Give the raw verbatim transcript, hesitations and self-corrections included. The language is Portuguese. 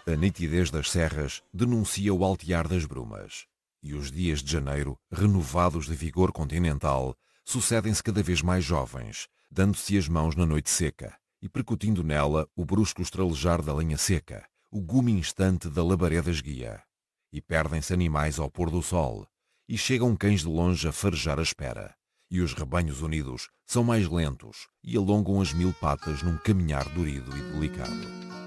A nitidez das serras denuncia o altear das brumas. E os dias de janeiro, renovados de vigor continental, sucedem-se cada vez mais jovens, dando-se as mãos na noite seca e percutindo nela o brusco estralejar da lenha seca, o gume instante da labareda esguia. E perdem-se animais ao pôr do sol, e chegam cães de longe a farejar a espera. E os rebanhos unidos são mais lentos e alongam as mil patas num caminhar dorido e delicado.